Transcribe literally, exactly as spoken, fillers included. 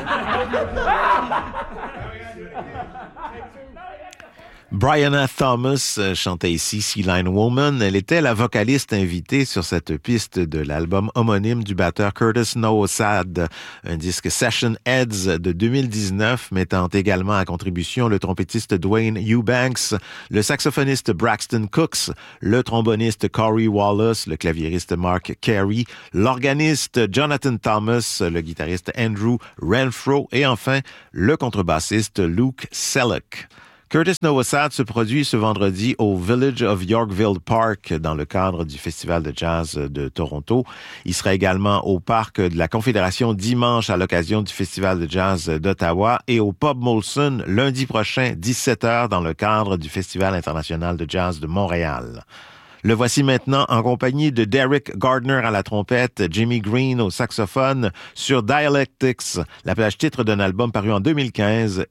Brianna Thomas chantait ici Sea Lion Woman. Elle était la vocaliste invitée sur cette piste de l'album homonyme du batteur Curtis Nowosad, un disque Session Heads de deux mille dix-neuf, mettant également à contribution le trompettiste Dwayne Eubanks, le saxophoniste Braxton Cooks, le tromboniste Corey Wallace, le claviériste Mark Carey, l'organiste Jonathan Thomas, le guitariste Andrew Renfro et enfin le contrebassiste Luke Selleck. Curtis Nowosad se produit ce vendredi au Village of Yorkville Park dans le cadre du Festival de jazz de Toronto. Il sera également au Parc de la Confédération dimanche à l'occasion du Festival de jazz d'Ottawa et au Pub Molson lundi prochain, dix-sept heures, dans le cadre du Festival international de jazz de Montréal. Le voici maintenant en compagnie de Derek Gardner à la trompette, Jimmy Green au saxophone sur Dialectics, la plage titre d'un album paru en deux mille quinze,